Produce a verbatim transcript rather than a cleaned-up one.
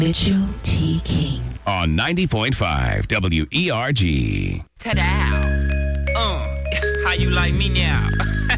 Mitchell T. King. On ninety point five W E R G. Ta-da! Uh, how you like me now?